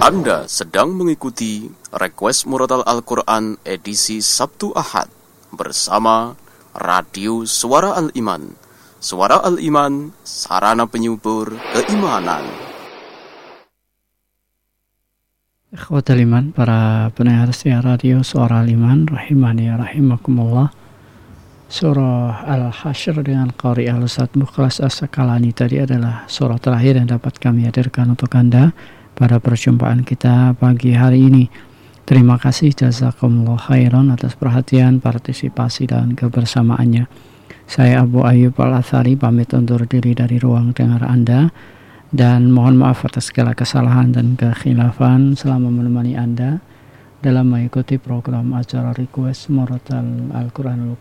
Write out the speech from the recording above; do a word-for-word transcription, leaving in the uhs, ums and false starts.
Anda sedang mengikuti Request Murotal Al-Quran edisi Sabtu Ahad bersama Radio Suara Al-Iman. Suara Al-Iman, sarana penyubur keimanan. Ikhwatal iman, para pendengar setia Radio Suara Al-Iman, rahimani rahimakumullah. Surah Al-Hasyr dengan Qari Al-Ustaz Mukhlas As-Sakalani tadi adalah surah terakhir yang dapat kami hadirkan untuk Anda pada perjumpaan kita pagi hari ini. Terima kasih jazakumullah khairan atas perhatian, partisipasi dan kebersamaannya. Saya Abu Ayyub Al-Athari pamit undur diri dari ruang dengar Anda dan mohon maaf atas segala kesalahan dan kekhilafan selama menemani Anda dalam mengikuti program acara Request Murotal Al-Quranul